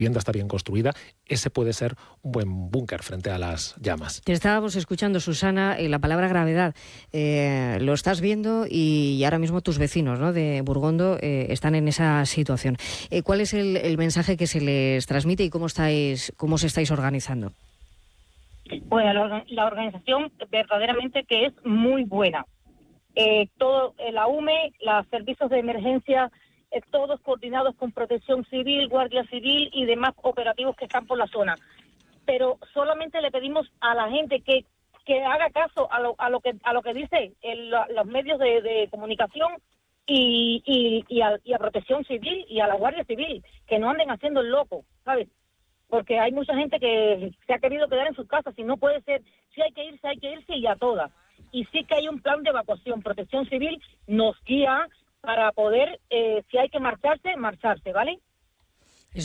vivienda está bien construida, ese puede ser un buen búnker frente a las llamas. Te estábamos escuchando, Susana, la palabra gravedad. Lo estás viendo y ahora mismo tus vecinos, ¿no?, de Burgondo están en esa situación. ¿Cuál es el mensaje que se les transmite y cómo os estáis organizando? Bueno, la organización verdaderamente que es muy buena. Todo la UME, los servicios de emergencia, todos coordinados con Protección Civil, Guardia Civil y demás operativos que están por la zona. Pero solamente le pedimos a la gente que haga caso a lo que dice los medios de comunicación y a Protección Civil y a la Guardia Civil, que no anden haciendo el loco, ¿sabes? Porque hay mucha gente que se ha querido quedar en sus casas, si no puede ser, si hay que irse y a todas. Y sí que hay un plan de evacuación. Protección Civil nos guía para poder, si hay que marcharse, ¿vale?